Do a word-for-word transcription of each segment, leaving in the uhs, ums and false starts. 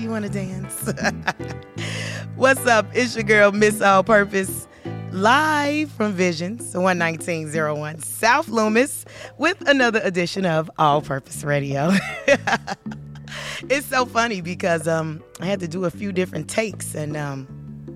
you want to dance? What's up? It's your girl, Miss All Purpose, live from Visions, one nineteen oh one South Loomis, with another edition of All Purpose Radio. It's so funny because um, I had to do a few different takes, and um,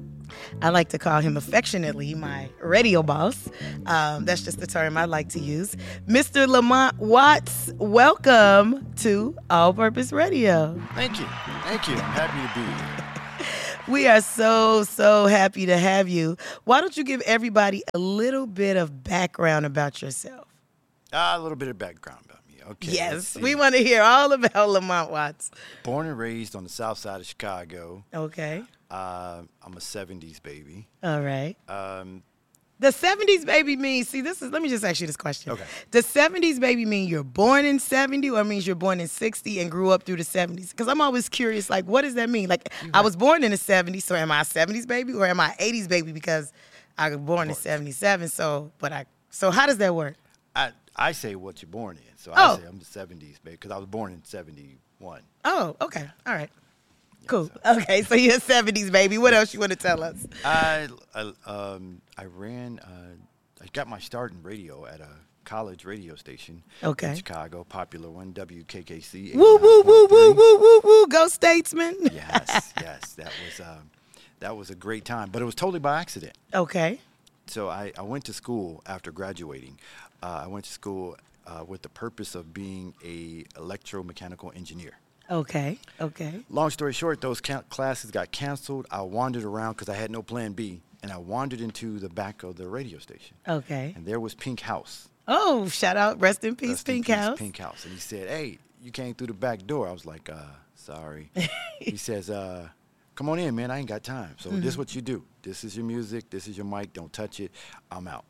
I like to call him affectionately my radio boss. Um, that's just the term I like to use. Mister Lamont Watts, welcome to All Purpose Radio. Thank you. Thank you. I'm happy to be here. We are so, so happy to have you. Why don't you give everybody a little bit of background about yourself? Uh, a little bit of background about me. Okay. Yes, we want to hear all about Lamont Watts. Born and raised on the south side of Chicago. Okay. Uh, I'm a seventies baby. All right. Um, The seventies baby means, see, this is, let me just ask you this question. Okay. Does seventies baby mean you're born in seventy or means you're born in sixty and grew up through the seventies? Because I'm always curious, like, what does that mean? Like, I was born in the seventies, so am I a seventies baby or am I an eighties baby because I was born in seventy-seven, so, but I, so how does that work? I, I say what you're born in. So Oh. I say I'm the seventies baby because I was born in seventy-one. Oh, okay. All right. Yeah, Cool. so- Okay, so you're a seventies baby. What else you want to tell us? I, I, um, I ran, uh, I got my start in radio at a college radio station Okay. in Chicago, popular one, W K K C. Woo, woo, woo, woo, woo, woo, woo. Go Statesman. Yes, yes, that was um, that was a great time, but it was totally by accident. Okay. So I, I went to school after graduating. Uh, I went to school uh, with the purpose of being a electromechanical engineer. Okay. Okay. Long story short, those ca- classes got canceled. I wandered around because I had no plan B, and I wandered into the back of the radio station, Okay. and there was Pink House. Oh, shout out. Rest in peace, Rest in Pink peace, House. Pink House. And he said, "Hey, you came through the back door." I was like, uh, sorry. He says, uh, come on in, man. I ain't got time. So Mm-hmm. this is what you do. This is your music. This is your mic. Don't touch it. I'm out.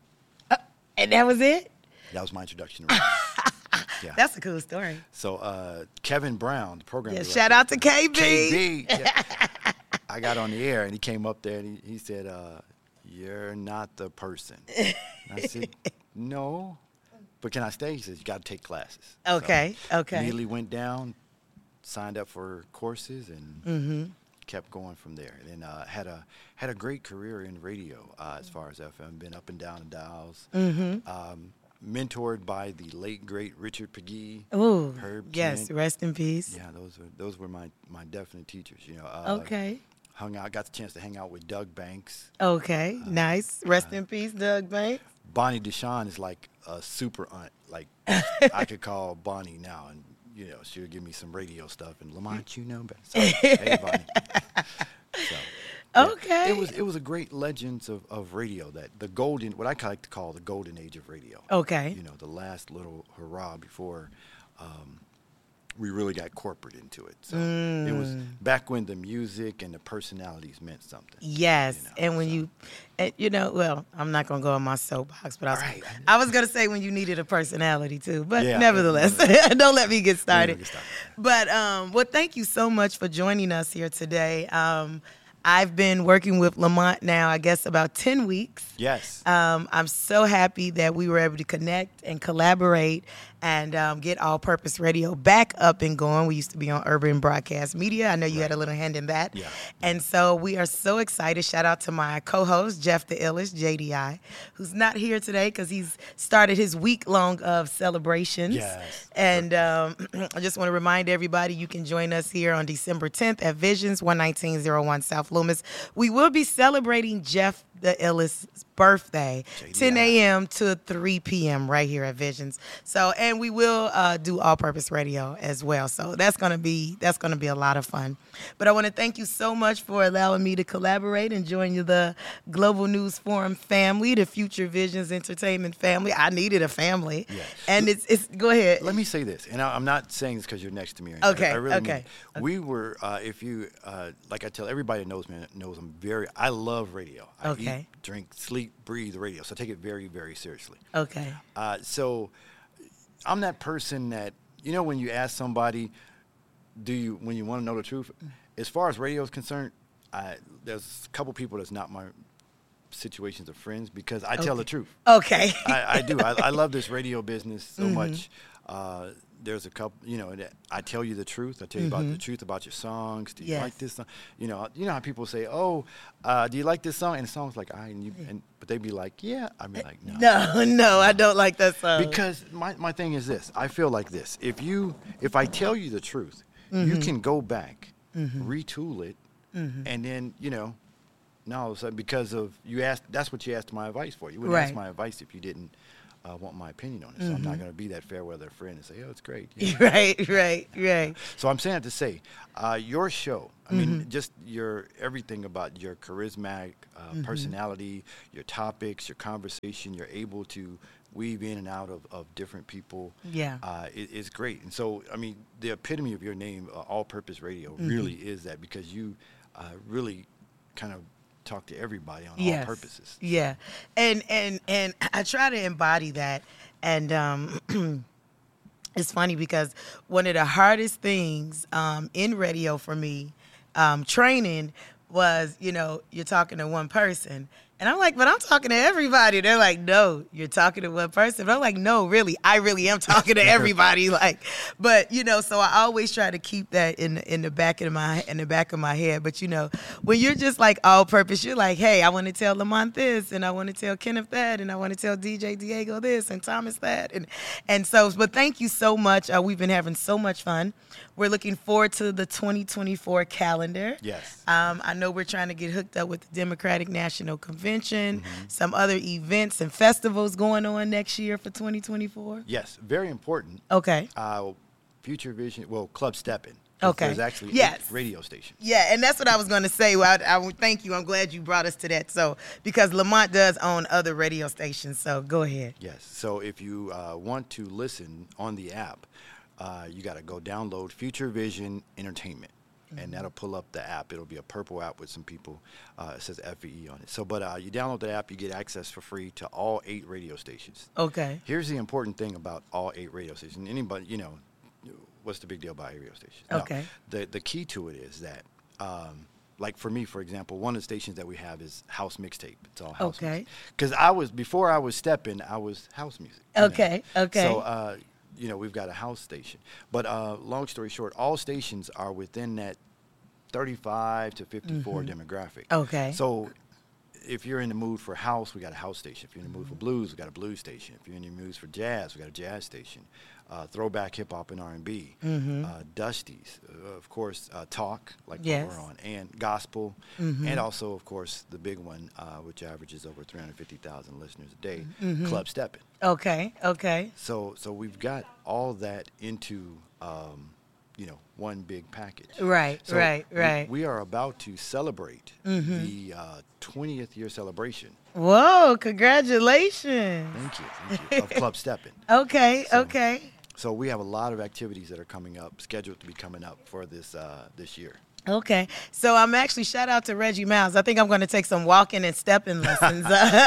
And that was it? That was my introduction to radio. Yeah. That's a cool story. So uh, Kevin Brown, the program Yeah, director. shout out to K B. K B. Yeah. I got on the air, and he came up there, and he, he said, uh, you're not the person. And I said, no. But can I stay? He says, you got to take classes. Okay, So okay. Immediately went down, signed up for courses, and Mm-hmm. kept going from there. And uh, had a had a great career in radio uh, as far as F M. Been up and down the dials. Mm-hmm. Um, mentored by the late great Richard Pegee. Ooh, Herb yes. Kent. Rest in peace. Yeah, those were those were my, my definite teachers. You know. Uh, Okay. Hung out, got the chance to hang out with Doug Banks. Okay. Uh, Nice. Rest in peace, Doug Banks. Bonnie Deshawn is like a super aunt. Like I could call Bonnie now, and you know she'll give me some radio stuff. And Lamont, you know better. So, hey, Bonnie. So, yeah, Okay. It was it was a great legends of, of radio, that the golden, what I like to call the golden age of radio. Okay. You know, the last little hurrah before um, we really got corporate into it. So it was Mm. back when the music and the personalities meant something. Yes, you know, and when so. you, and, you know, well, I'm not gonna go on my soapbox, but I was, Right. I was gonna say when you needed a personality too, but Yeah. nevertheless, don't let me get started. get started. But um, well, thank you so much for joining us here today. Um, I've been working with Lamont now, I guess, about ten weeks. Yes. Um, I'm so happy that we were able to connect and collaborate and um, get All Purpose Radio back up and going. We used to be on Urban Broadcast Media. I know you had a little hand in that. Yeah. And so we are so excited. Shout out to my co-host, Jeff the Illish, J D I, who's not here today because he's started his week long of celebrations. Yes. And um, I just want to remind everybody you can join us here on December tenth at Visions, one nineteen oh one South Loomis. We will be celebrating Jeff the Illist's birthday, J D I. ten a.m. to three p.m. right here at Visions. So, and we will uh, do all-purpose radio as well. So that's gonna be that's gonna be a lot of fun. But I want to thank you so much for allowing me to collaborate and join you, the Global News Forum family, the Future Visions Entertainment family. I needed a family, Yes. and it's it's. Go ahead. Let me say this, and I, I'm not saying this because you're next to me. Or anything. Okay, I really okay, mean it. We were, uh, if you, uh, like I tell everybody that knows me, knows I'm very, I love radio. I Okay. eat, drink, sleep, breathe radio. So I take it very, very seriously. Okay. Uh, so I'm that person that, you know, when you ask somebody, do you, when you want to know the truth, as far as radio is concerned, I, there's a couple people that's not my situations of friends because I tell Okay. the truth. Okay. I, I do. I, I love this radio business so Mhm. much. Uh, there's a couple, you know, that I tell you the truth. I tell you Mm-hmm. about the truth about your songs. Do you Yes. like this song? You know, you know how people say, "Oh, uh, do you like this song?" And the song's like, "I," and, you, and but they be like, "Yeah." I'd be like, "No." No, no, I don't like that song. Because my, my thing is this. I feel like this. If you if I tell you the truth, Mm-hmm. you can go back, retool it, and then, you know, now all of a sudden, because of you asked, that's what you asked my advice for. You wouldn't ask Right. my advice if you didn't uh, want my opinion on it. So I'm not going to be that fair weather friend and say, "Oh, it's great." Yeah. right, right, right. So I'm saying it to say, uh, your show, I Mm-hmm. mean, just your everything about your charismatic uh, Mm-hmm. personality, your topics, your conversation, you're able to weave in and out of, of different people. Yeah. Uh, it, it's great. And so, I mean, the epitome of your name, uh, All Purpose Radio, Mm-hmm. really is that, because you uh, really kind of talk to everybody on Yes. all purposes. Yeah, and and and I try to embody that, and um, it's funny because one of the hardest things um, in radio for me, um, training, was, you know, you're talking to one person. And I'm like, but I'm talking to everybody. They're like, no, you're talking to one person. But I'm like, no, really, I really am talking to everybody. Like, but you know, so I always try to keep that in the, in the back of my in the back of my head. But you know, when you're just like all purpose, you're like, hey, I want to tell Lamont this, and I want to tell Kenneth that, and I want to tell D J Diego this, and Thomas that, and and so. But thank you so much. Uh, we've been having so much fun. We're looking forward to the twenty twenty-four calendar. Yes. Um, I know we're trying to get hooked up with the Democratic National Convention, Mm-hmm. some other events and festivals going on next year for twenty twenty-four. Yes, very important. Okay. Uh, Future Vision, well, Club Steppin'. Okay. There's actually Yes. eight radio stations. Yeah, and that's what I was going to say. Well, I, I would thank you. I'm glad you brought us to that. So, because Lamont does own other radio stations. So, go ahead. Yes. So if you uh, want to listen on the app, uh, you got to go download Future Vision Entertainment, and that'll pull up the app. It'll be a purple app with some people. Uh, it says F V E on it. So, but uh, you download the app, you get access for free to all eight radio stations. Okay. Here's the important thing about all eight radio stations. Anybody, you know, what's the big deal about eight radio stations? No, Okay. the the key to it is that, um, like for me, for example, one of the stations that we have is house mixtape. It's all house Okay. music. Because I was before I was stepping, I was house music. you know. Okay, okay. So, uh, you know, we've got a house station. But uh, long story short, all stations are within that thirty-five to fifty-four demographic. Okay. So if you're in the mood for house, we got a house station. If you're in the mood for blues, we got a blues station. If you're in the mood for jazz, we got a jazz station. Uh, throwback hip hop and R and B, uh, Dusties, uh, of course, uh, talk like Yes. what we're on, and gospel, and also, of course, the big one, uh, which averages over three hundred fifty thousand listeners a day, Club Steppin'. Okay. Okay. So, so we've got all that into, um, you know, one big package. Right, So right, we- right. We, are about to celebrate the uh, twentieth year celebration. Whoa, congratulations. Thank you, thank you, of Club Steppin'. Okay. So- Okay. So we have a lot of activities that are coming up, scheduled to be coming up for this uh, this year. Okay, so I'm actually shout out to Reggie Miles. I think I'm going to take some walking and stepping lessons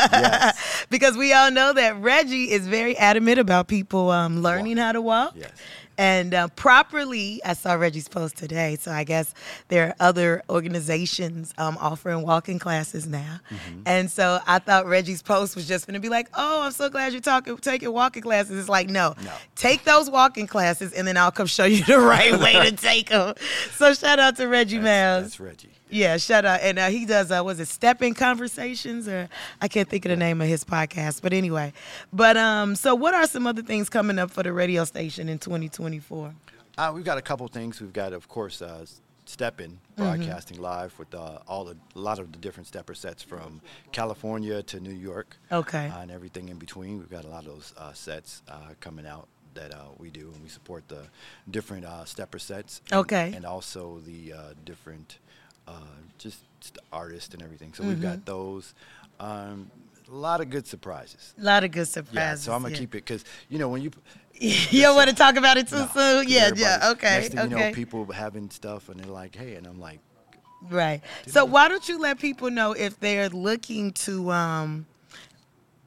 Yes. because we all know that Reggie is very adamant about people um, learning how to walk. Yes. And uh, properly, I saw Reggie's post today, so I guess there are other organizations um, offering walking classes now. Mm-hmm. And so I thought Reggie's post was just going to be like, oh, I'm so glad you're talking, taking walking classes. It's like, no, No. take those walking classes, and then I'll come show you the right way to take them. So shout out to Reggie That's, Miles. that's Reggie. Yeah, shout out. And uh, he does, uh, was it Stepping Conversations? Or I can't think of the name of his podcast. But anyway. But um, so what are some other things coming up for the radio station in twenty twenty-four? Uh, we've got a couple things. We've got, of course, uh, Steppin' broadcasting live with uh, all the, a lot of the different stepper sets from California to New York. Okay. Uh, and everything in between. We've got a lot of those uh, sets uh, coming out that uh, we do, and we support the different uh, stepper sets. And, Okay. And also the uh, different uh, just st- artists and everything. So we've got those. Um, a lot of good surprises. A lot of good Yeah, surprises. so I'm gonna keep it because you know when you You don't want to talk about it too No, soon? 'cause Yeah, yeah. everybody's- Okay. Next thing okay. you know, people having stuff and they're like, hey, and I'm like, Right. So why don't you let people know if they're looking to um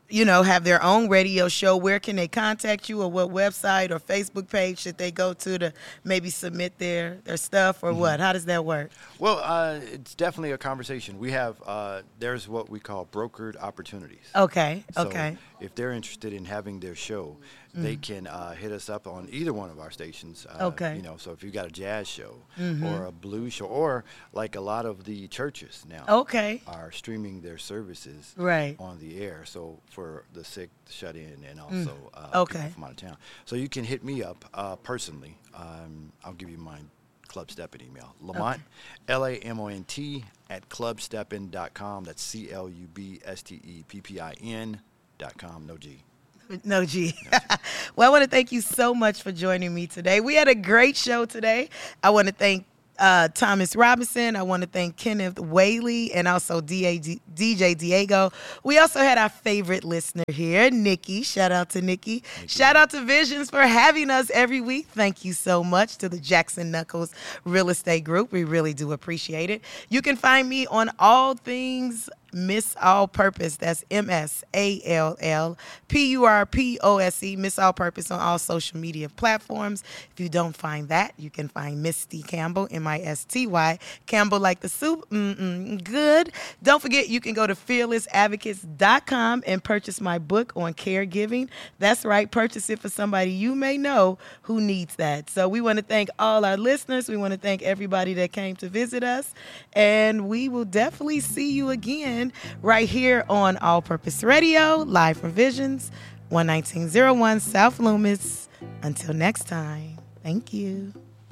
you know, have their own radio show, where can they contact you, or what website or Facebook page should they go to to maybe submit their, their stuff, or mm-hmm. what? How does that work? Well, uh, it's definitely a conversation. We have, uh, there's what we call brokered opportunities. Okay, so okay. if they're interested in having their show, mm-hmm. they can uh, hit us up on either one of our stations. Uh, okay. You know, so if you've got a jazz show mm-hmm. or a blues show, or like a lot of the churches now okay. are streaming their services right. on the air. So for the sick, the shut in, and also mm. uh, okay. people from out of town. So you can hit me up uh, personally. Um, I'll give you my Club Steppin email. Lamont, okay. L A M O N T, at club steppin dot com. That's C L U B S T E P P I N dot com. No G. No G. No G. Well, I want to thank you so much for joining me today. We had a great show today. I want to thank Uh, Thomas Robinson. I want to thank Kenneth Whaley and also D A D, D J Diego. We also had our favorite listener here, Nikki. Shout out to Nikki. Nikki. Shout out to Visions for having us every week. Thank you so much to the Jackson Knuckles Real Estate Group. We really do appreciate it. You can find me on all things Miss All Purpose. That's M S A L L P U R P O S E, Miss All Purpose, on all social media platforms. If you don't find that, you can find Misty Campbell, M I S T Y, Campbell like the soup. Mm-mm, good. Don't forget, you can go to fearless advocates dot com and purchase my book on caregiving. That's right, purchase it for somebody you may know who needs that. So we want to thank all our listeners. We want to thank everybody that came to visit us. And we will definitely see you again right here on All Purpose Radio, live from Visions, one nineteen oh one South Loomis. Until next time, thank you.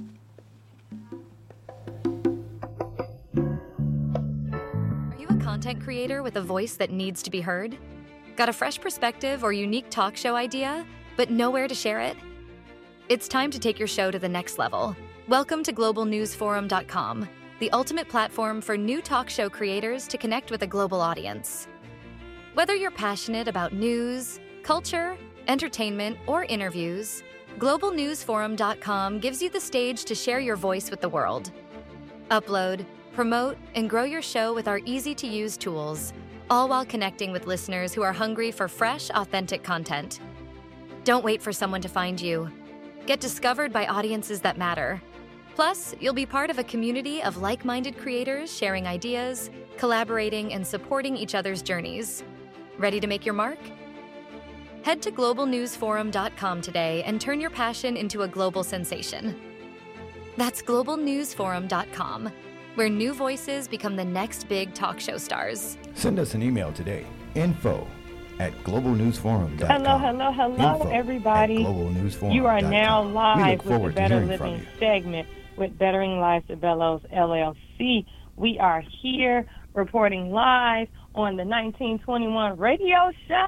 Are you a content creator with a voice that needs to be heard? Got a fresh perspective or unique talk show idea, but nowhere to share it? It's time to take your show to the next level. Welcome to global news forum dot com, the ultimate platform for new talk show creators to connect with a global audience. Whether you're passionate about news, culture, entertainment, or interviews, global news forum dot com gives you the stage to share your voice with the world. Upload, promote, and grow your show with our easy-to-use tools, all while connecting with listeners who are hungry for fresh, authentic content. Don't wait for someone to find you. Get discovered by audiences that matter. Plus, you'll be part of a community of like-minded creators sharing ideas, collaborating, and supporting each other's journeys. Ready to make your mark? Head to global news forum dot com today and turn your passion into a global sensation. That's global news forum dot com, where new voices become the next big talk show stars. Send us an email today. Info at global news forum dot com. Hello, hello, hello, Info everybody. global news forum dot com. You are now live with the Better Living Living segment with Bettering Lives of Bellows, L L C. We are here reporting live on the nineteen twenty-one radio show.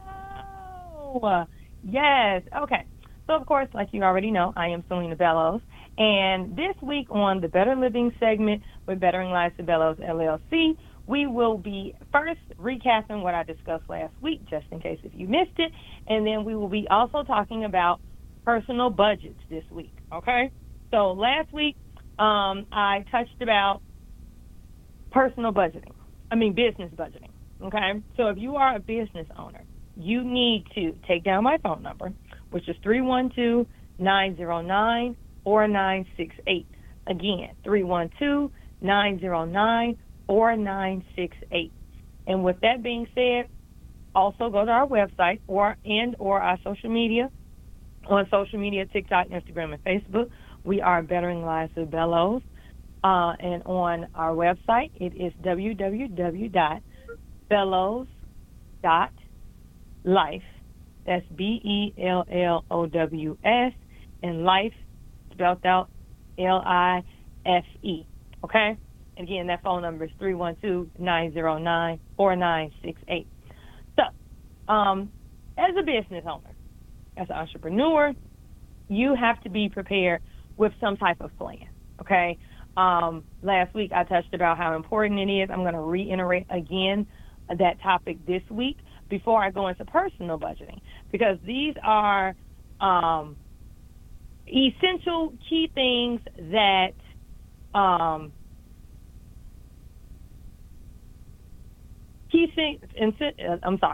Yes. Okay. So, of course, like you already know, I am Selena Bellows. And this week on the Better Living segment with Bettering Lives of Bellows, L L C, we will be first recapping what I discussed last week, just in case if you missed it. And then we will be also talking about personal budgets this week. Okay? So last week, um, I touched about personal budgeting. I mean, business budgeting. Okay? So if you are a business owner, you need to take down my phone number, which is three one two, nine zero nine, four nine six eight. Again, three one two, nine zero nine, four nine six eight. And with that being said, also go to our website or and or our social media. On social media, TikTok, Instagram, and Facebook, we are Bettering Lives of Bellows. Uh, and on our website, it is w w w dot bellows dot life. That's B E L L O W S, and life spelled out L I F E. Okay? Again, that phone number is three one two, nine zero nine, four nine six eight. So, um, as a business owner, as an entrepreneur, you have to be prepared with some type of plan. Okay? Um, last week I touched about how important it is. I'm going to reiterate again that topic this week before I go into personal budgeting, because these are um, essential key things that um, key things. I'm sorry.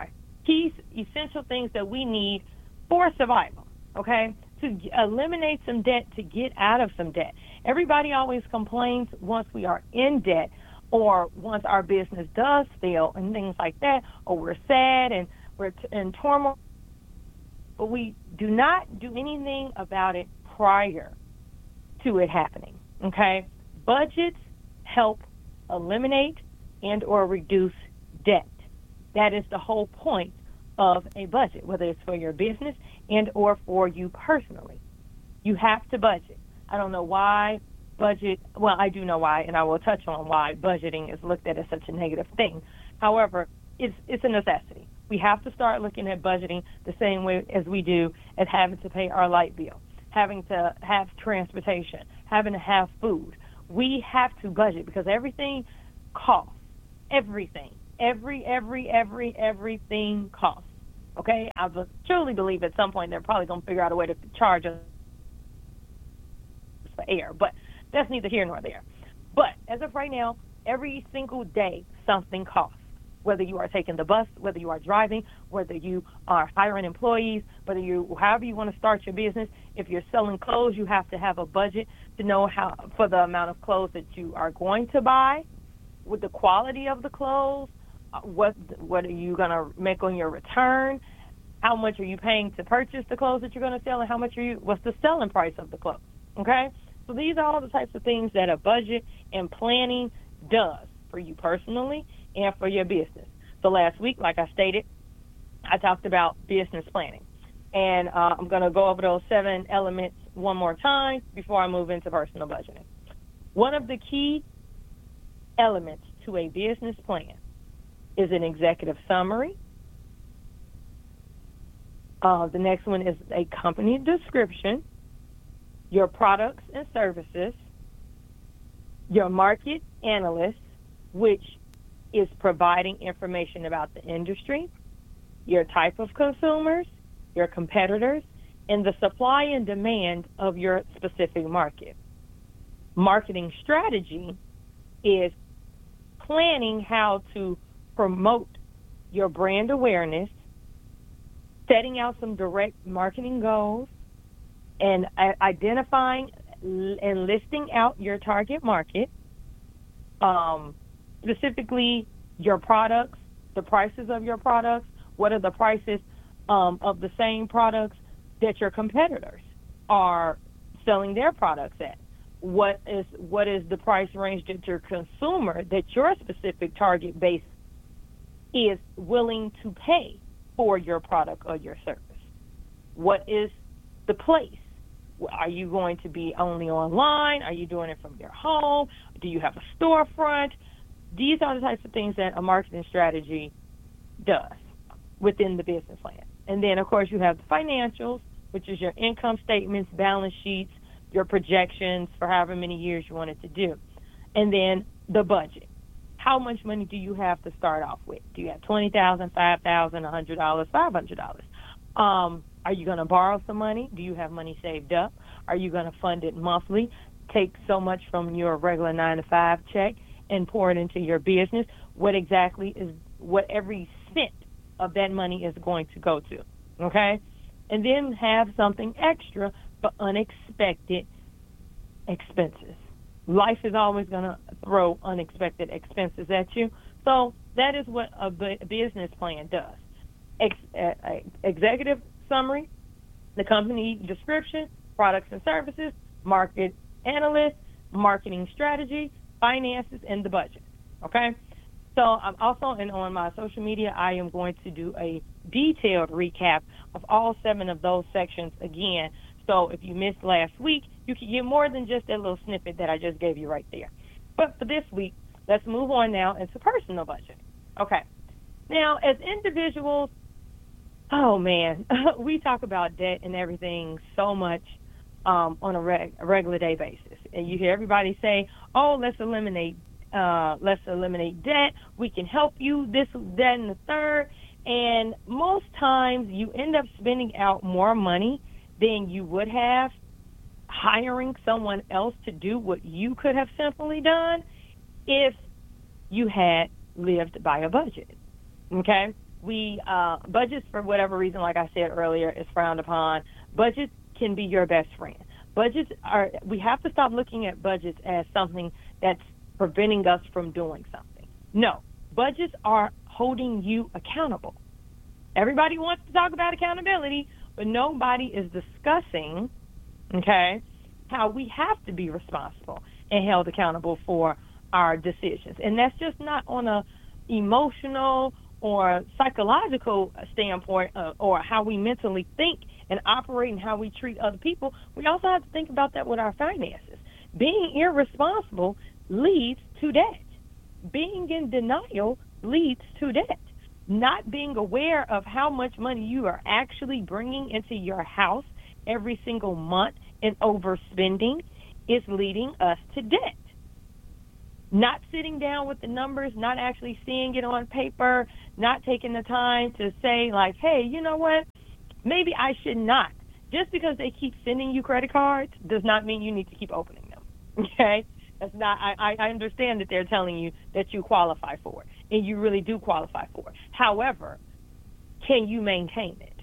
key essential things that we need for survival, okay? To eliminate some debt, to get out of some debt. Everybody always complains once we are in debt or once our business does fail and things like that, or we're sad and we're in turmoil, but we do not do anything about it prior to it happening, okay? Budgets help eliminate and or reduce debt. That is the whole point of a budget, whether it's for your business and or for you personally. You have to budget. I don't know why budget, well, I do know why, and I will touch on why budgeting is looked at as such a negative thing. However, it's, it's a necessity. We have to start looking at budgeting the same way as we do as having to pay our light bill, having to have transportation, having to have food. We have to budget because everything costs. Everything. Every, every, every, everything costs. Okay? I truly believe at some point they're probably going to figure out a way to charge us for air, but that's neither here nor there. But as of right now, every single day something costs. Whether you are taking the bus, whether you are driving, whether you are hiring employees, whether you, however you want to start your business. If you're selling clothes, you have to have a budget to know how, for the amount of clothes that you are going to buy, with the quality of the clothes, what what are you going to make on your return, how much are you paying to purchase the clothes that you're going to sell, and how much are you, what's the selling price of the clothes, okay? So these are all the types of things that a budget and planning does for you personally and for your business. So last week, like I stated, I talked about business planning. And uh, I'm going to go over those seven elements one more time before I move into personal budgeting. One of the key elements to a business plan is an executive summary. Uh, the next one is a company description, your products and services, your market analyst, which is providing information about the industry, your type of consumers, your competitors, and the supply and demand of your specific market. Marketing strategy is planning how to promote your brand awareness, setting out some direct marketing goals, and identifying and listing out your target market, um, specifically your products, the prices of your products, what are the prices um, of the same products that your competitors are selling their products at. What is what is the price range that your consumer, that your specific target base is willing to pay for your product or your service? What is the place? Are you going to be only online? Are you doing it from your home? Do you have a storefront? These are the types of things that a marketing strategy does within the business plan. And then, of course, you have the financials, which is your income statements, balance sheets, your projections for however many years you want it to do. And then the budget. How much money do you have to start off with? Do you have twenty thousand dollars, five thousand dollars, one hundred dollars, five hundred dollars? Um, are you going to borrow some money? Do you have money saved up? Are you going to fund it monthly? Take so much from your regular nine to five check and pour it into your business? What exactly is, what every cent of that money is going to go to, okay? And then have something extra for unexpected expenses. Life is always going to throw unexpected expenses at you. So that is what a business plan does. Ex- uh, executive summary, the company description, products and services, market analyst, marketing strategy, finances, and the budget, okay? So I'm also, and on my social media, I am going to do a detailed recap of all seven of those sections again. So if you missed last week, you can get more than just that little snippet that I just gave you right there. But for this week, let's move on now into personal budget. Okay. Now, as individuals, oh, man, we talk about debt and everything so much um, on a, reg- a regular day basis. And you hear everybody say, oh, let's eliminate uh, let's eliminate debt. We can help you, this, that, and the third. And most times you end up spending out more money than you would have hiring someone else to do what you could have simply done if you had lived by a budget, okay? we uh, budgets, for whatever reason, like I said earlier, is frowned upon. Budgets can be your best friend. Budgets are, we have to stop looking at budgets as something that's preventing us from doing something. No, budgets are holding you accountable. Everybody wants to talk about accountability, but nobody is discussing, okay, how we have to be responsible and held accountable for our decisions. And that's just not on a emotional or psychological standpoint, uh, or how we mentally think and operate and how we treat other people. We also have to think about that with our finances. Being irresponsible leads to debt. Being in denial leads to debt. Not being aware of how much money you are actually bringing into your house every single month and overspending is leading us to debt. Not sitting down with the numbers, not actually seeing it on paper, not taking the time to say, like, hey, you know what, maybe I should not. Just because they keep sending you credit cards does not mean you need to keep opening them, okay? That's not. I, I understand that they're telling you that you qualify for it, and you really do qualify for it. However, can you maintain it?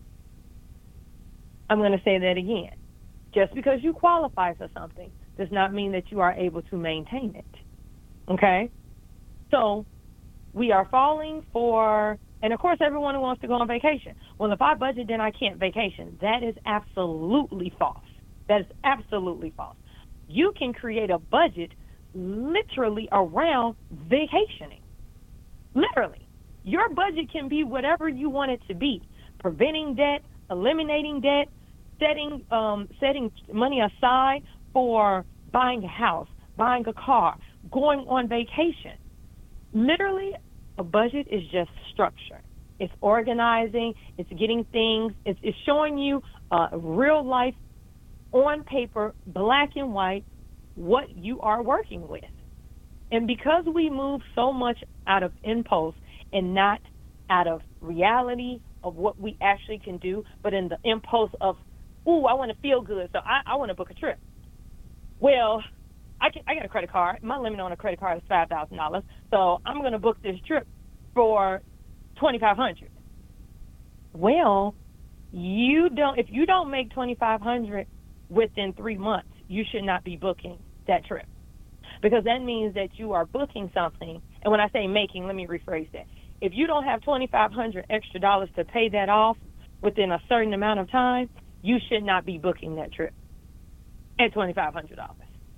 I'm going to say that again. Just because you qualify for something does not mean that you are able to maintain it. Okay? So we are falling for, and of course everyone who wants to go on vacation. Well, if I budget, then I can't vacation. That is absolutely false. That is absolutely false. You can create a budget literally around vacationing. Literally. Your budget can be whatever you want it to be. Preventing debt, eliminating debt, setting um, setting money aside for buying a house, buying a car, going on vacation. Literally, a budget is just structure. It's organizing, it's getting things, it's, it's showing you uh, real life, on paper, black and white, what you are working with. And because we move so much out of impulse and not out of reality of what we actually can do, but in the impulse of, ooh, I want to feel good, so I, I want to book a trip. Well, I can, I got a credit card. My limit on a credit card is five thousand dollars, so I'm going to book this trip for twenty-five hundred dollars. Well, you don't. If you don't make twenty-five hundred dollars within three months, you should not be booking that trip, because that means that you are booking something. And when I say making, let me rephrase that. If you don't have twenty-five hundred dollars extra dollars to pay that off within a certain amount of time, you should not be booking that trip at twenty-five hundred dollars.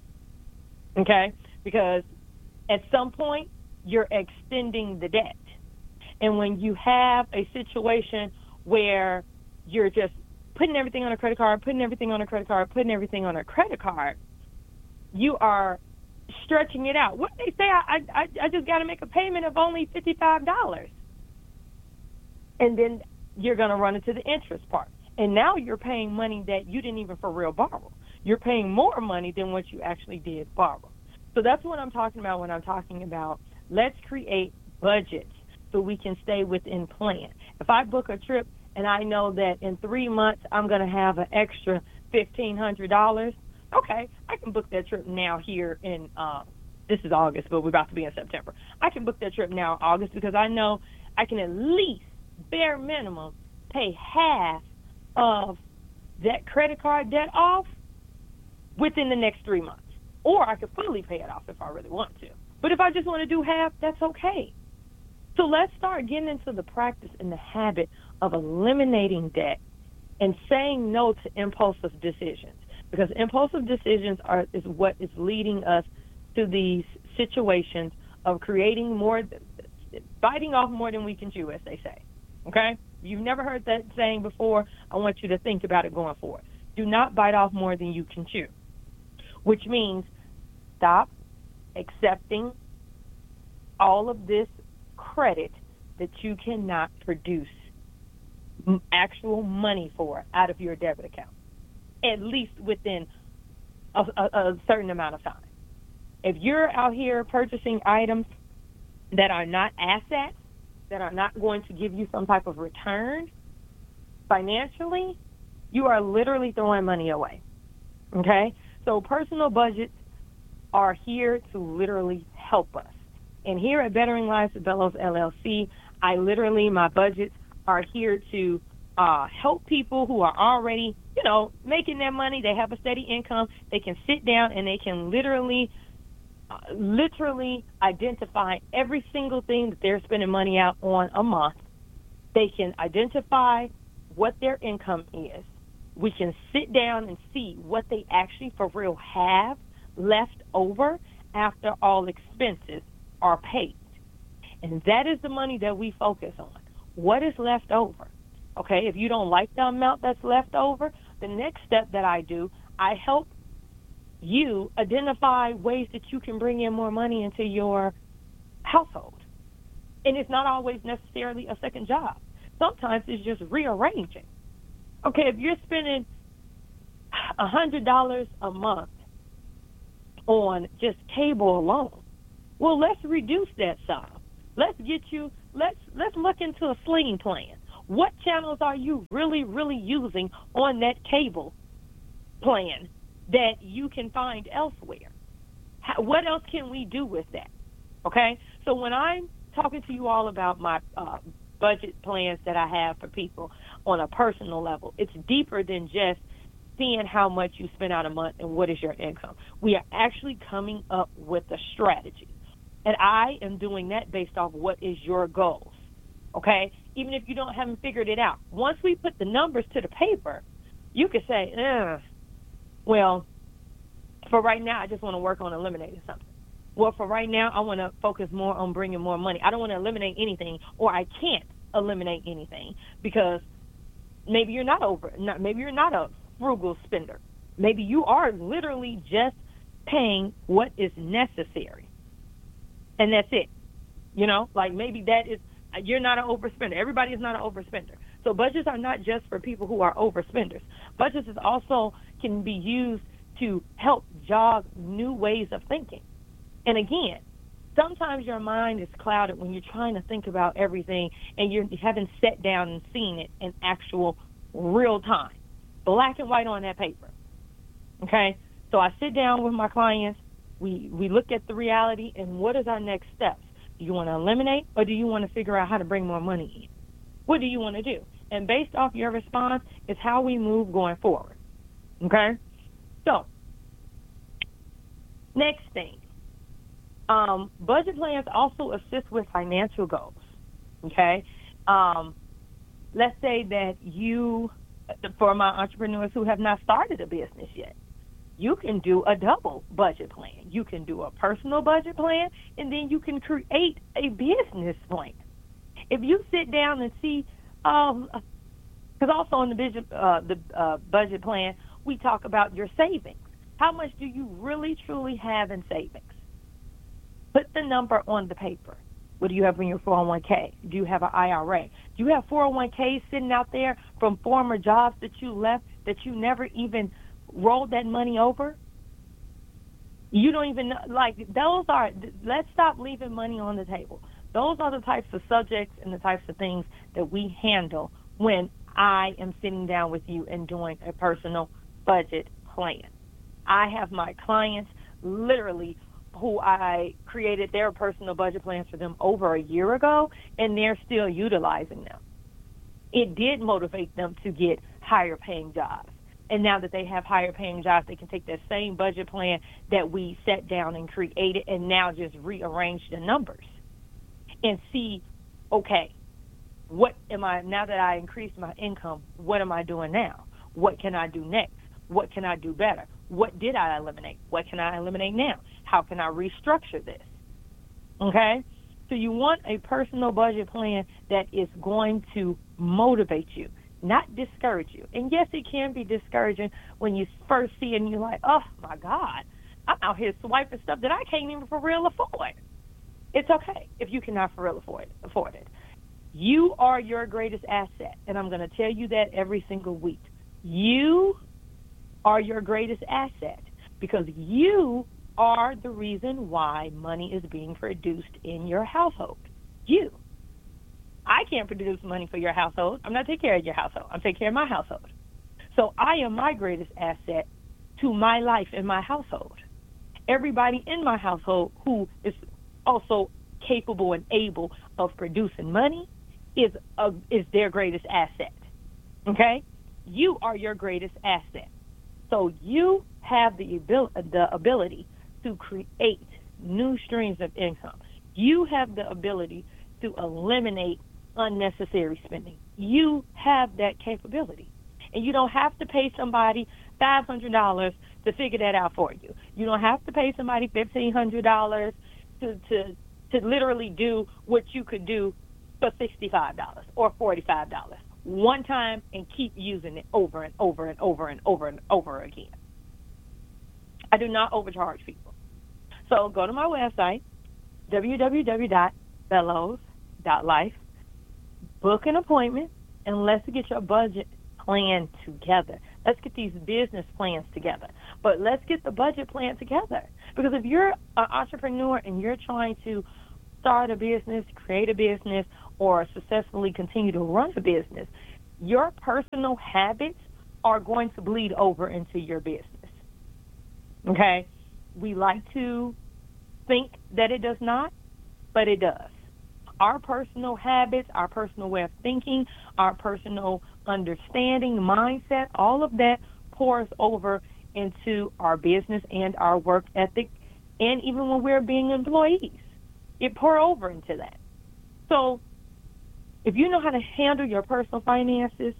Okay? Because at some point, you're extending the debt. And when you have a situation where you're just putting everything on a credit card, putting everything on a credit card, putting everything on a credit card, you are stretching it out. What they say, I I, I just got to make a payment of only fifty-five dollars. And then you're going to run into the interest part. And now you're paying money that you didn't even for real borrow. You're paying more money than what you actually did borrow. So that's what I'm talking about when I'm talking about let's create budgets so we can stay within plan. If I book a trip and I know that in three months I'm going to have an extra fifteen hundred dollars, okay, I can book that trip now here in, uh, this is August, but we're about to be in September. I can book that trip now in August because I know I can at least, bare minimum, pay half of that credit card debt off within the next three months. Or I could fully pay it off if I really want to. But if I just want to do half, that's okay. So let's start getting into the practice and the habit of eliminating debt and saying no to impulsive decisions. Because impulsive decisions are is what is leading us to these situations of creating more, biting off more than we can chew, as they say. Okay? You've never heard that saying before. I want you to think about it going forward. Do not bite off more than you can chew, which means stop accepting all of this credit that you cannot produce actual money for out of your debit account, at least within a, a, a certain amount of time. If you're out here purchasing items that are not assets, that are not going to give you some type of return financially, you are literally throwing money away. Okay? So personal budgets are here to literally help us. And here at Bettering Lives with Bellows L L C, I literally, my budgets are here to uh, help people who are already, you know, making their money. They have a steady income. They can sit down and they can literally, uh, literally identify every single thing that they're spending money out on a month. They can identify what their income is. We can sit down and see what they actually for real have left over after all expenses are paid. And that is the money that we focus on. What is left over? Okay, if you don't like the amount that's left over, the next step that I do, I help you identify ways that you can bring in more money into your household. And it's not always necessarily a second job. Sometimes it's just rearranging. Okay, if you're spending one hundred dollars a month on just cable alone, well, let's reduce that sum. Let's get you, let's let's look into a Sling plan. What channels are you really, really using on that cable plan that you can find elsewhere? How, what else can we do with that? Okay, so when I'm talking to you all about my uh, budget plans that I have for people on a personal level, it's deeper than just seeing how much you spend out a month and what is your income. We are actually coming up with a strategy. And I am doing that based off what is your goals, okay? Even if you don't haven't figured it out. Once we put the numbers to the paper, you could say, eh, well, for right now, I just want to work on eliminating something. Well, for right now, I want to focus more on bringing more money. I don't want to eliminate anything, or I can't eliminate anything because maybe you're not over, not, maybe you're not a frugal spender. Maybe you are literally just paying what is necessary. And that's it. You know, like maybe that is, you're not an overspender. Everybody is not an overspender. So budgets are not just for people who are overspenders. Budgets is also can be used to help jog new ways of thinking. And again, sometimes your mind is clouded when you're trying to think about everything and you haven't sat down and seen it in actual real time, black and white on that paper. Okay? So I sit down with my clients. We we look at the reality and what is our next steps? Do you want to eliminate or do you want to figure out how to bring more money in? What do you want to do? And based off your response is how we move going forward. Okay? So, next thing. Um, budget plans also assist with financial goals. Okay? Um, let's say that you, for my entrepreneurs who have not started a business yet, you can do a double budget plan. You can do a personal budget plan, and then you can create a business plan. If you sit down and see, because um, also in the budget, uh, the uh, budget plan, we talk about your savings. How much do you really, truly have in savings? Put the number on the paper. What do you have in your four oh one k? Do you have an I R A? Do you have four oh one k's sitting out there from former jobs that you left that you never even rolled that money over? You don't even know, like, those are, let's stop leaving money on the table. Those are the types of subjects and the types of things that we handle when I am sitting down with you and doing a personal budget plan. I have my clients literally who I created their personal budget plans for them over a year ago, and they're still utilizing them. It did motivate them to get higher paying jobs. And now that they have higher paying jobs, they can take that same budget plan that we sat down and created and now just rearrange the numbers and see, okay, what am I, now that I increased my income, what am I doing now? What can I do next? What can I do better? What did I eliminate? What can I eliminate now? How can I restructure this? Okay? So you want a personal budget plan that is going to motivate you, not discourage you. And yes, it can be discouraging when you first see it and you're like, oh my God, I'm out here swiping stuff that I can't even for real afford. It's okay if you cannot for real afford, afford it. You are your greatest asset, and I'm going to tell you that every single week. You are your greatest asset because you are the reason why money is being produced in your household. You. I can't produce money for your household. I'm not taking care of your household. I'm taking care of my household. So I am my greatest asset to my life and my household. Everybody in my household who is also capable and able of producing money is a, is their greatest asset. Okay? You are your greatest asset. So you have the abil- the ability to create new streams of income. You have the ability to eliminate unnecessary spending. You have that capability. And you don't have to pay somebody five hundred dollars to figure that out for you. You don't have to pay somebody fifteen hundred dollars to, to, to literally do what you could do for sixty-five dollars or forty-five dollars one time and keep using it over and over and over and over and over again. I do not overcharge people. So go to my website, w w w dot bellows dot life, book an appointment, and let's get your budget plan together. Let's get these business plans together. But let's get the budget plan together. Because if you're an entrepreneur and you're trying to start a business, create a business, or successfully continue to run a business, your personal habits are going to bleed over into your business. Okay? We like to think that it does not, but it does. Our personal habits, our personal way of thinking, our personal understanding, mindset, all of that pours over into our business and our work ethic, and even when we're being employees, it pours over into that. So if you know how to handle your personal finances,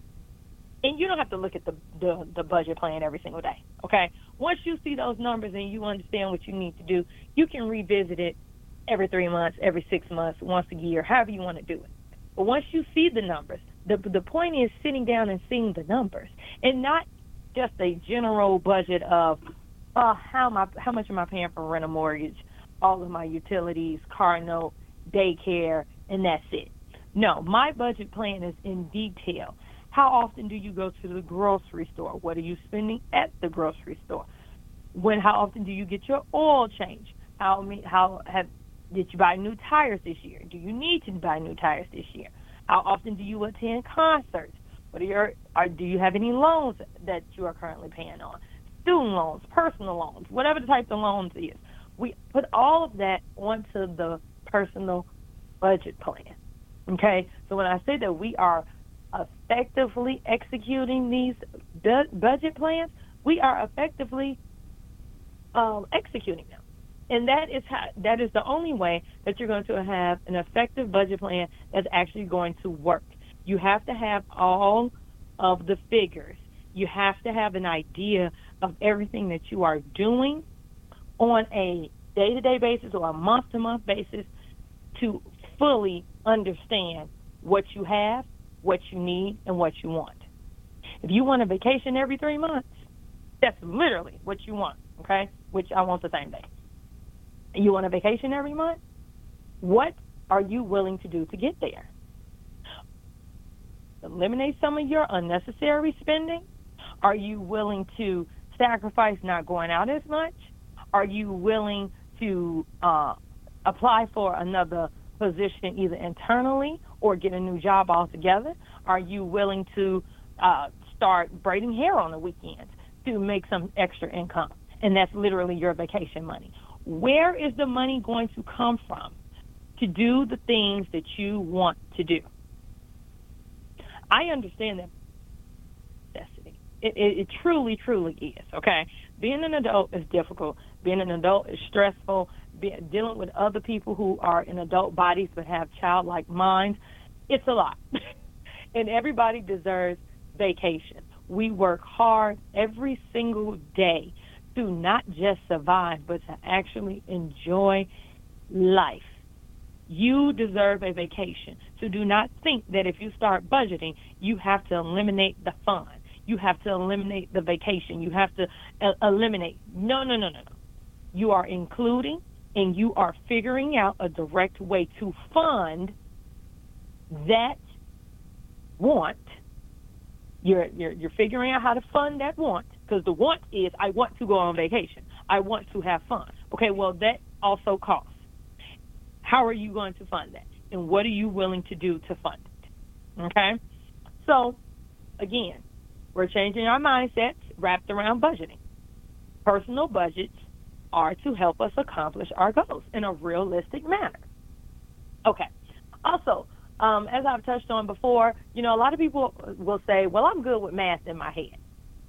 and you don't have to look at the, the, the budget plan every single day, okay? Once you see those numbers and you understand what you need to do, you can revisit it every three months, every six months, once a year, however you want to do it. But once you see the numbers, the the point is sitting down and seeing the numbers, and not just a general budget of uh, how am I, how much am I paying for rent or mortgage, all of my utilities, car note, daycare, and that's it. No, my budget plan is in detail. How often do you go to the grocery store? What are you spending at the grocery store? When? How often do you get your oil change? How how have did you buy new tires this year? Do you need to buy new tires this year? How often do you attend concerts? What are your? Are, do you have any loans that you are currently paying on? Student loans, personal loans, whatever the type of loans is. We put all of that onto the personal budget plan. Okay, so when I say that we are effectively executing these bu- budget plans, we are effectively um, executing them. And that is how, that is the only way that you're going to have an effective budget plan that's actually going to work. You have to have all of the figures. You have to have an idea of everything that you are doing on a day-to-day basis or a month-to-month basis to fully understand what you have, what you need, and what you want. If you want a vacation every three months, that's literally what you want, okay? Which I want the same day. You want a vacation every month? What are you willing to do to get there? Eliminate some of your unnecessary spending? Are you willing to sacrifice not going out as much? Are you willing to uh, apply for another position either internally or get a new job altogether? Are you willing to uh, start braiding hair on the weekends to make some extra income? And that's literally your vacation money. Where is the money going to come from to do the things that you want to do? I understand that necessity. It, it, it truly, truly is, okay? Being an adult is difficult. Being an adult is stressful. Be, dealing with other people who are in adult bodies but have childlike minds, it's a lot. And everybody deserves vacation. We work hard every single day to not just survive, but to actually enjoy life. You deserve a vacation. So do not think that if you start budgeting, you have to eliminate the fun. You have to eliminate the vacation. You have to uh, eliminate. No, no, no, no, no. You are including and you are figuring out a direct way to fund that want. You're, you're, you're figuring out how to fund that want, because the want is, I want to go on vacation. I want to have fun. Okay, well, that also costs. How are you going to fund that? And what are you willing to do to fund it? Okay? So, again, we're changing our mindsets wrapped around budgeting. Personal budgets are to help us accomplish our goals in a realistic manner. Okay. Also, um, as I've touched on before, you know, a lot of people will say, well, I'm good with math in my head.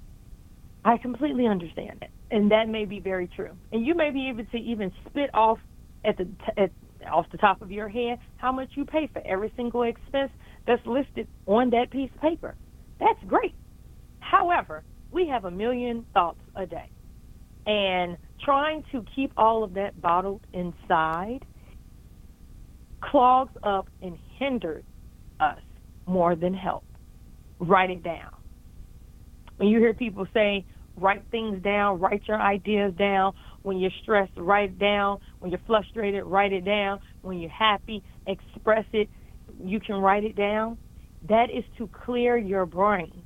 I completely understand it, and that may be very true. And you may be able to even spit off at the t- at, off the top of your head how much you pay for every single expense that's listed on that piece of paper. That's great. However, we have a million thoughts a day, and trying to keep all of that bottled inside clogs up and hinders us more than help. Write it down. When you hear people say, write things down, write your ideas down. When you're stressed, write it down. When you're frustrated, write it down. When you're happy, express it. You can write it down. That is to clear your brain.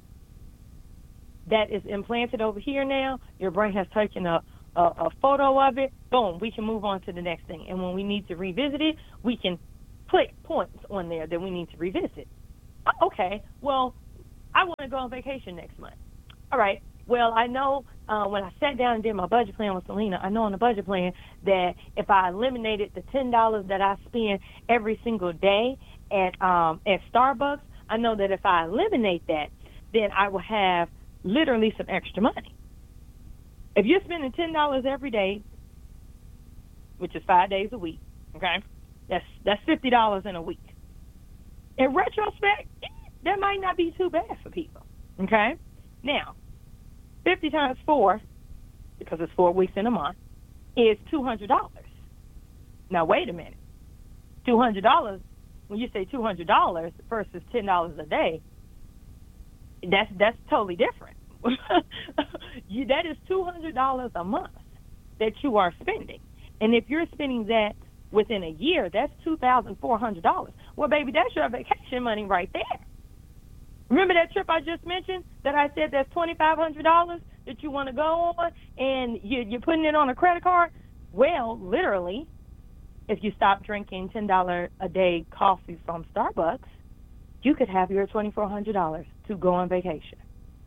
That is implanted over here now. Your brain has taken a, a, a photo of it. Boom, we can move on to the next thing. And when we need to revisit it, we can click points on there that we need to revisit. Okay, well, I want to go on vacation next month. All right, well, I know uh, when I sat down and did my budget plan with Selena, I know on the budget plan that if I eliminated the ten dollars that I spend every single day at um, at Starbucks, I know that if I eliminate that, then I will have literally some extra money. If you're spending ten dollars every day, which is five days a week, okay, that's that's fifty dollars in a week. In retrospect, that might not be too bad for people, okay? Now, fifty times four, because it's four weeks in a month, is two hundred dollars. Now, wait a minute. two hundred dollars, when you say two hundred dollars versus ten dollars a day, that's that's totally different. you, that is two hundred dollars a month that you are spending. And if you're spending that within a year, that's two thousand four hundred dollars. Well, baby, that's your vacation money right there. Remember that trip I just mentioned that I said that's twenty-five hundred dollars that you want to go on and you, you're putting it on a credit card? Well, literally, if you stop drinking ten dollars a day coffee from Starbucks, you could have your twenty-four hundred dollars to go on vacation.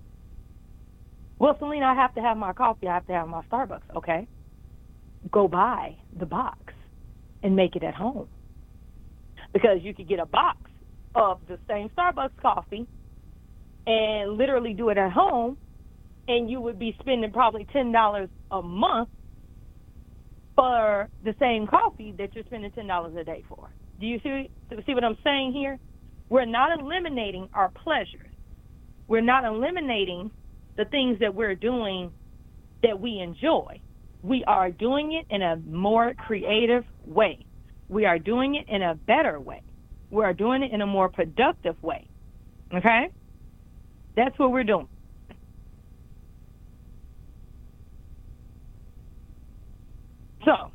Well, Selena, I have to have my coffee. I have to have my Starbucks. Okay. Go buy the box and make it at home. Because you could get a box of the same Starbucks coffee and literally do it at home, and you would be spending probably ten dollars a month for the same coffee that you're spending ten dollars a day for. Do you see, see what I'm saying here? We're not eliminating our pleasures. We're not eliminating the things that we're doing that we enjoy. We are doing it in a more creative way. We are doing it in a better way. We are doing it in a more productive way. Okay? That's what we're doing. So,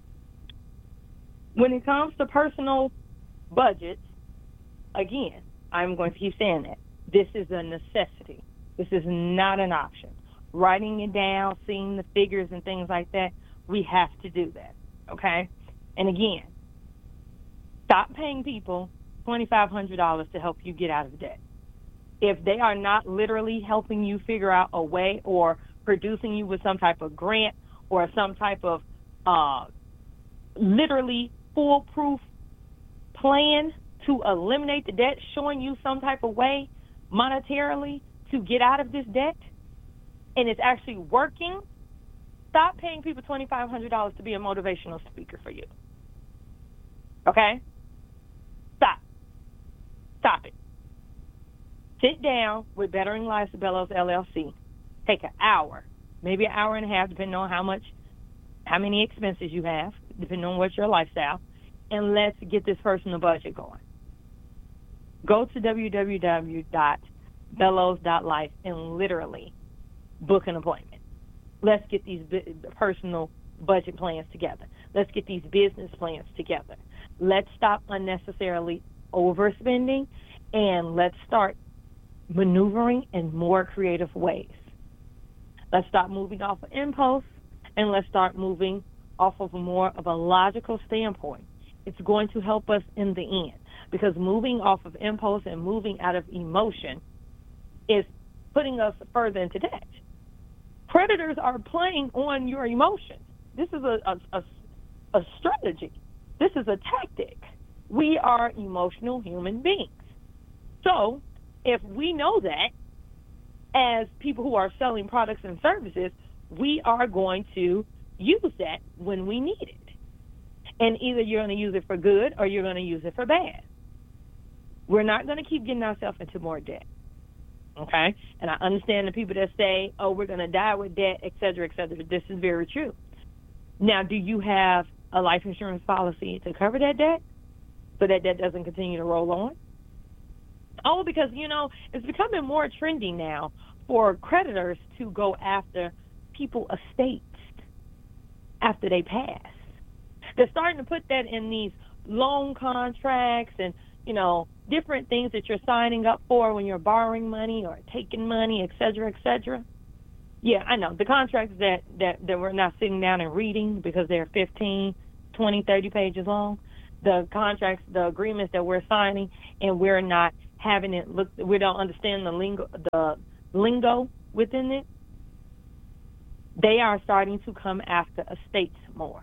when it comes to personal budgets, again, I'm going to keep saying that. This is a necessity. This is not an option. Writing it down, seeing the figures and things like that, we have to do that, okay? And again, stop paying people twenty-five hundred dollars to help you get out of debt. If they are not literally helping you figure out a way or producing you with some type of grant or some type of uh, literally foolproof plan to eliminate the debt, showing you some type of way monetarily to get out of this debt, and it's actually working, stop paying people twenty-five hundred dollars to be a motivational speaker for you. Okay? Stop. Stop it. Sit down with Bettering Lives Bellows, L L C. Take an hour, maybe an hour and a half, depending on how much, how many expenses you have, depending on what's your lifestyle, and let's get this personal budget going. Go to w w w dot bellows dot life and literally book an appointment. Let's get these personal budget plans together. Let's get these business plans together. Let's stop unnecessarily overspending, and let's start maneuvering in more creative ways. Let's stop moving off of impulse, and let's start moving off of more of a logical standpoint. It's going to help us in the end, because moving off of impulse and moving out of emotion is putting us further into debt. Predators are playing on your emotions. This is a, a, a, a strategy. This is a tactic. We are emotional human beings. So if we know that as people who are selling products and services, we are going to use that when we need it. And either you're going to use it for good or you're going to use it for bad. We're not going to keep getting ourselves into more debt. Okay? And I understand the people that say, oh, we're going to die with debt, et cetera, et cetera. This is very true. Now, do you have a life insurance policy to cover that debt so that debt doesn't continue to roll on? Oh, because, you know, it's becoming more trendy now for creditors to go after people's estates after they pass. They're starting to put that in these loan contracts and, you know, different things that you're signing up for when you're borrowing money or taking money, et cetera, et cetera. Yeah, I know. The contracts that, that, that we're not sitting down and reading because they're fifteen, twenty, thirty pages long, the contracts, the agreements that we're signing, and we're not having it look, we don't understand the lingo, the lingo within it, they are starting to come after estates more.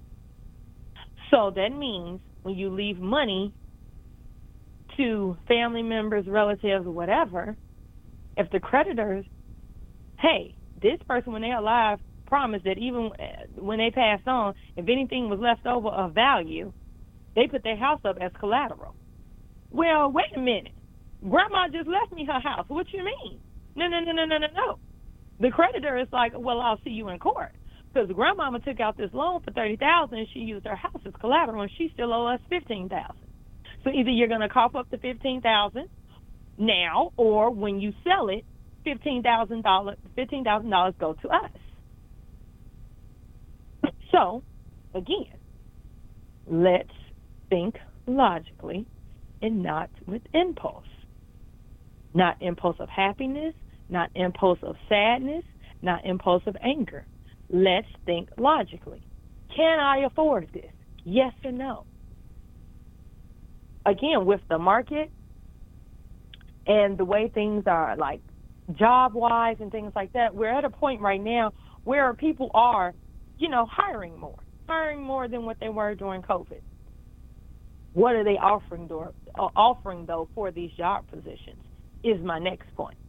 So that means when you leave money to family members, relatives, or whatever, if the creditors, hey, this person when they're alive promised that even when they passed on, if anything was left over of value, they put their house up as collateral. Well, wait a minute. Grandma just left me her house. What you mean? No, no, no, no, no, no, no. The creditor is like, well, I'll see you in court. Because grandmama took out this loan for thirty thousand dollars and she used her house as collateral and she still owes us fifteen thousand dollars. So either you're going to cough up the fifteen thousand dollars now, or when you sell it, fifteen thousand dollars fifteen thousand dollars go to us. So, again, let's think logically and not with impulse. Not impulse of happiness, not impulse of sadness, not impulse of anger. Let's think logically. Can I afford this? Yes or no? Again, with the market and the way things are, like job-wise and things like that, we're at a point right now where people are, you know, hiring more, hiring more than what they were during COVID. What are they offering, door, uh, offering though, for these job positions is my next point.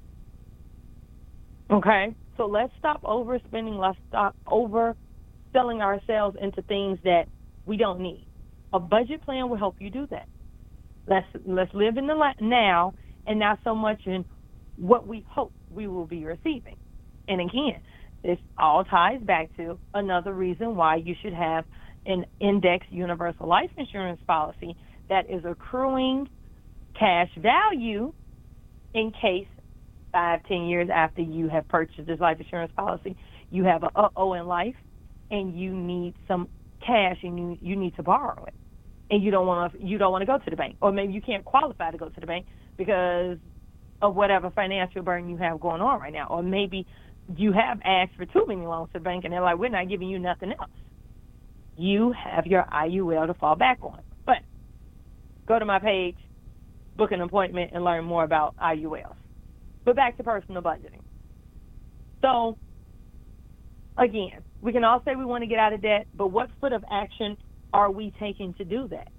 Okay? So let's stop overspending. Let's stop overselling ourselves into things that we don't need. A budget plan will help you do that. Let's let's live in the now and not so much in what we hope we will be receiving. And again, this all ties back to another reason why you should have an indexed universal life insurance policy that is accruing cash value in case five, ten years after you have purchased this life insurance policy, you have a uh-oh in life and you need some cash and you, you need to borrow it. And you don't want to you don't want to go to the bank. Or maybe you can't qualify to go to the bank because of whatever financial burden you have going on right now. Or maybe you have asked for too many loans to the bank and they're like, we're not giving you nothing else. You have your I U L to fall back on. But go to my page, book an appointment, and learn more about I U Ls. But back to personal budgeting. So, again, we can all say we want to get out of debt, but what foot of action are we taking to do that?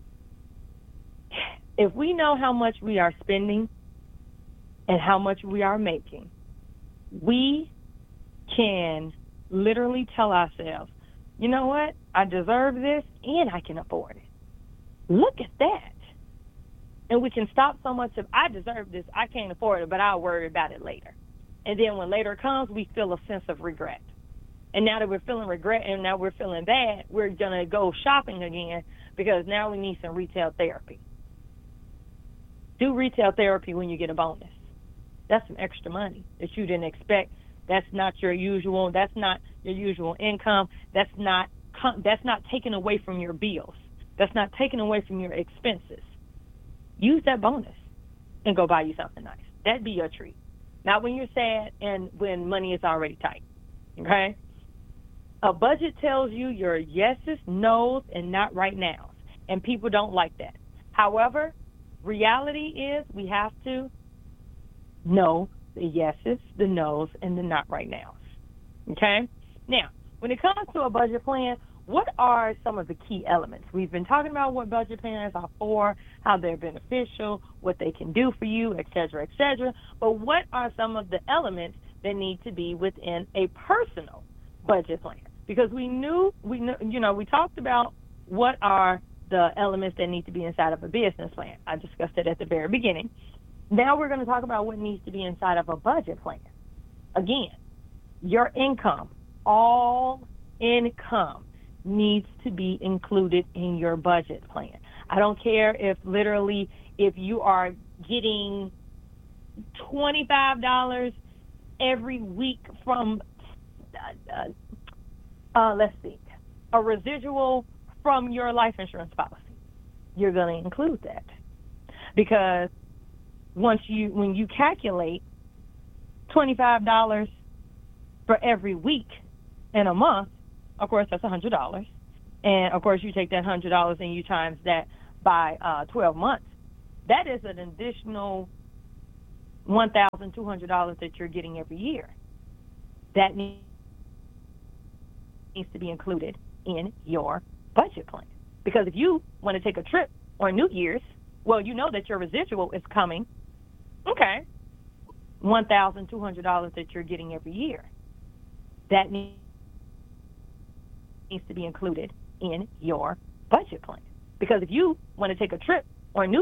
If we know how much we are spending and how much we are making, we can literally tell ourselves, you know what, I deserve this and I can afford it. Look at that. And we can stop so much of, I deserve this, I can't afford it, but I'll worry about it later. And then when later comes, we feel a sense of regret. And now that we're feeling regret and now we're feeling bad, we're going to go shopping again because now we need some retail therapy. Do retail therapy when you get a bonus. That's some extra money that you didn't expect. That's not your usual, that's not your usual income. That's not, that's not taken away from your bills. That's not taken away from your expenses. Use that bonus and go buy you something nice. That'd be your treat. Not when you're sad and when money is already tight, okay? A budget tells you your yeses, nos, and not right nows, and people don't like that. However, reality is we have to know the yeses, the nos, and the not right nows, okay? Now, when it comes to a budget plan, what are some of the key elements? We've been talking about what budget planners are for, how they're beneficial, what they can do for you, et cetera, et cetera. But what are some of the elements that need to be within a personal budget plan? Because we knew, we knew, you know, we talked about what are the elements that need to be inside of a business plan. I discussed it at the very beginning. Now we're going to talk about what needs to be inside of a budget plan. Again, your income, all income needs to be included in your budget plan. I don't care if literally if you are getting twenty-five dollars every week from, uh, uh, let's see, a residual from your life insurance policy. You're going to include that. Because once you, when you calculate twenty-five dollars for every week in a month, of course, that's one hundred dollars. And, of course, you take that one hundred dollars and you times that by uh, twelve months. That is an additional one thousand two hundred dollars that you're getting every year. That needs to be included in your budget plan. Because if you want to take a trip on New Year's, well, you know that your residual is coming. Okay. one thousand two hundred dollars that you're getting every year. That needs needs to be included in your budget plan. Because if you want to take a trip on New